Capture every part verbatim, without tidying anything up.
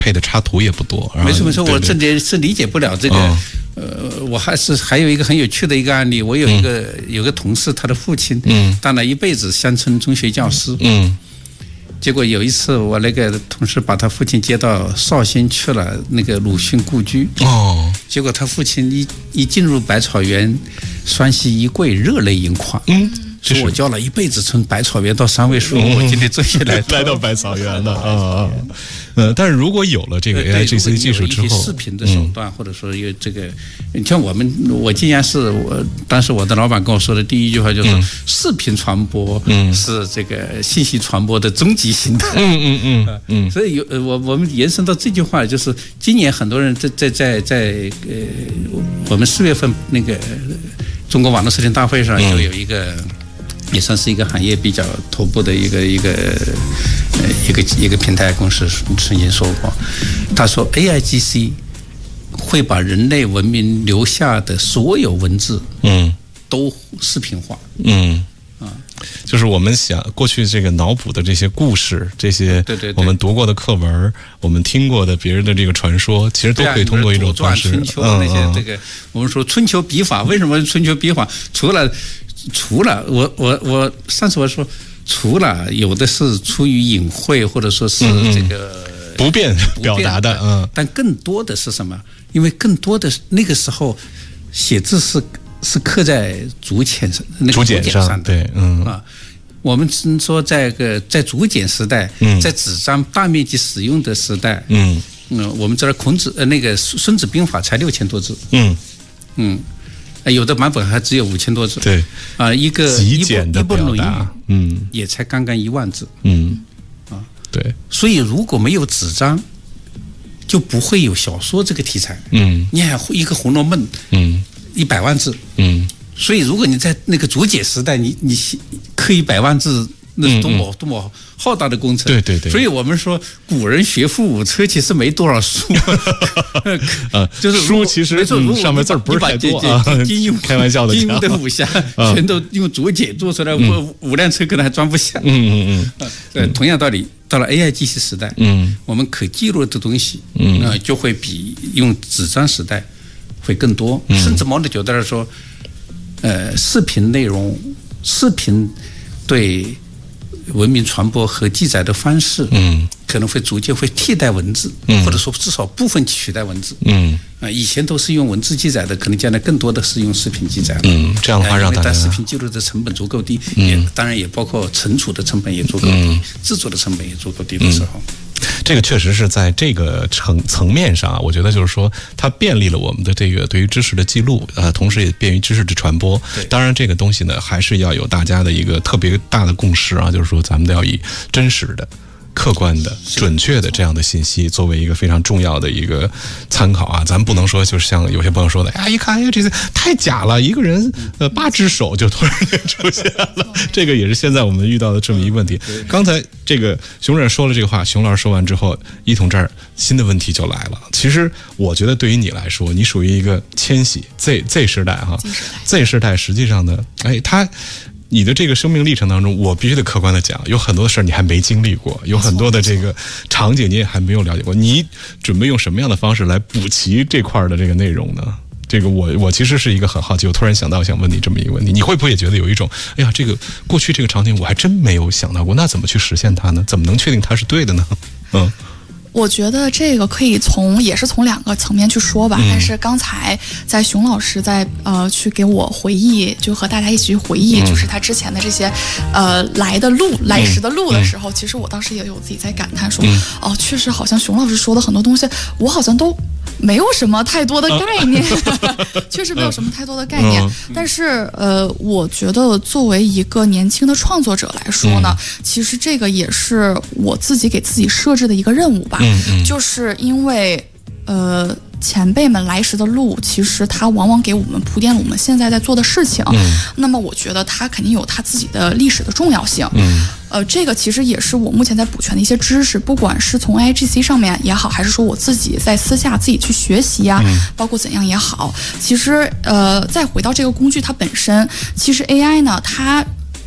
配的插图也不多。 没错没错，我这里是理解不了这个。嗯呃，我还是还有一个很有趣的一个案例，我有一个、嗯、有个同事，他的父亲嗯当了一辈子乡村中学教师嗯。结果有一次，我那个同事把他父亲接到绍兴去了那个鲁迅故居。哦。结果他父亲一一进入百草园，双膝一跪，热泪盈眶。嗯。说我教了一辈子从百草园到三味书，嗯、我今天终于来来到百草园了啊！呃，但是如果有了这个 A I G C 技术之后， 视频的手段，嗯、或者说有这个，你像我们，我竟然是我当时我的老板跟我说的第一句话就是，嗯、视频传播是这个信息传播的终极形态。嗯嗯嗯嗯。所以有呃，我我们延伸到这句话，就是今年很多人在在在在呃，我们四月份那个中国网络视听大会上就有一个。嗯也算是一个行业比较头部的一个一个呃一个一个平台公司曾经说过，他说 A I G C 会把人类文明留下的所有文字，嗯，都视频化，嗯。啊， 就是我们想过去这个脑补的这些故事，这些我们读过的课文，我们听过的别人的这个传说，其实都可以通过一种方式。 春秋那些这个，我们说春秋笔法，为什么春秋笔法？除了除了我我我上次我说，除了有的是出于隐晦，或者说是这个不便表达的，嗯， 但更多的是什么？因为更多的那个时候写字是。是刻在竹简上，那个竹简上的， 对，嗯啊，我们说在个在竹简时代，嗯，在纸张大面积使用的时代，嗯嗯，我们知道孔子呃那个《孙子兵法》才六千多字，嗯嗯，有的版本还只有五千多字， 对， 啊，一个极简的表达， 嗯，也才刚刚一万字， 嗯啊，对， 所以如果没有纸张，就不会有小说这个题材，嗯，你看一个《红楼梦》，嗯。一百万字，嗯，所以如果你在那个竹简时代，你你刻一百万字，那是多么、嗯嗯、多么浩大的工程， 对对对。 所以我们说古人学富五车其实没多少书， 呃，就是书其实、嗯、上面字不是太多啊。 金庸开玩笑的， 金庸的武侠全都用竹简做出来，五、嗯、五辆车可能还装不下。嗯嗯嗯。呃，同样道理，到了 A I 机器时代，嗯，我们可记录的东西，嗯，呃，就会比用纸张时代。会更多，甚至某种角度来说，呃，视频内容、视频对文明传播和记载的方式，嗯，可能会逐渐会替代文字，嗯，或者说至少部分取代文字，嗯，啊、呃，以前都是用文字记载的，可能将来更多的是用视频记载了， 嗯，这样的话让大家， 呃、视频记录的成本足够低，嗯，也当然也包括存储的成本也足够低，嗯、制作的成本也足够低的时候。嗯这个确实是在这个层层面上啊，我觉得就是说，它便利了我们的这个对于知识的记录，呃，同时也便于知识的传播。当然，这个东西呢，还是要有大家的一个特别大的共识啊，就是说，咱们都要以真实的、客观的、准确的这样的信息作为一个非常重要的一个参考啊。咱们不能说就是像有些朋友说的，哎，一看哎呀，这个太假了，一个人呃八只手就突然间出现了，这个也是现在我们遇到的这么一个问题。刚才这个熊主任说了这个话，熊老师说完之后，一统这儿新的问题就来了。其实我觉得对于你来说，你属于一个千禧 Z Z 时代哈 ，Z 时代实际上呢，哎，他。你的这个生命历程当中，我必须得客观的讲，有很多的事儿你还没经历过，有很多的这个场景你也还没有了解过。你准备用什么样的方式来补齐这块的这个内容呢？这个我我其实是一个很好奇，我突然想到想问你这么一个问题，你会不会也觉得有一种，哎呀，这个过去这个场景我还真没有想到过，那怎么去实现它呢？怎么能确定它是对的呢？嗯。 我觉得这个可以从也是从两个层面去说吧，嗯、但是刚才在熊老师在呃去给我回忆，就和大家一起去回忆，嗯、就是他之前的这些呃来的路、嗯、来时的路的时候，嗯、其实我当时也有自己在感叹说，嗯、哦，确实好像熊老师说的很多东西，我好像都没有什么太多的概念，啊、确实没有什么太多的概念。嗯、但是呃，我觉得作为一个年轻的创作者来说呢，嗯、其实这个也是我自己给自己设置的一个任务吧。嗯嗯，就是因为呃前辈们来时的路，其实他往往给我们铺垫了我们现在在做的事情。嗯，那么我觉得他肯定有他自己的历史的重要性。嗯，呃，这个其实也是我目前在补全的一些知识，不管是从 A I G C 上面也好，还是说我自己在私下自己去学习啊，嗯、包括怎样也好。其实呃，再回到这个工具它本身，其实 A I 呢，它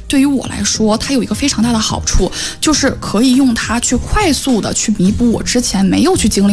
对于我来说，它有一个非常大的好处，就是可以用它去快速的去弥补我之前没有去经历